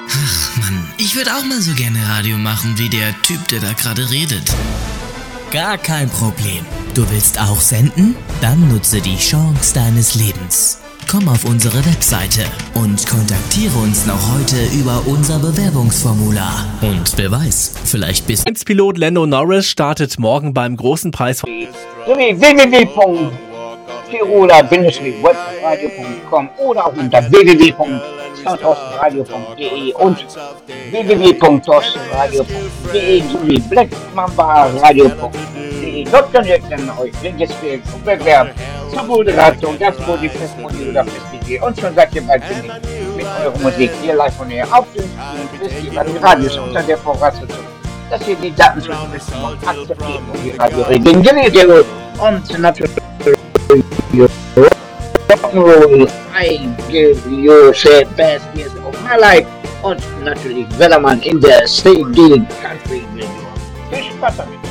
Ach Mann, ich würde auch mal so gerne Radio machen wie der Typ, der da gerade redet. Gar kein Problem. Du willst auch senden? Dann nutze die Chance deines Lebens. Komm auf unsere Webseite und kontaktiere uns noch heute über unser Bewerbungsformular. Und wer weiß, vielleicht bist du... Pilot Lando Norris startet morgen beim großen Preis von sowie www.tiroler-webradio.com oder auch unter www.soundhausenradio.de und www.torstenradio.de sowie blackmambaradio.de. Dort könnt ihr dann euch registrieren zum Bewerb, zur Moderation, das Modifestmodul oder Festival und schon seid ihr bald mit eurer Musik hier live von hier auf dem Festival Radios unter der Voraussetzung, dass ihr die Datenschutzbestimmungen akzeptiert und die Radioregeln geregelt und natürlich Rock'n'Roll, I give you the best years of my life und natürlich Wellermann in der State Country Radio. Viel Spaß damit!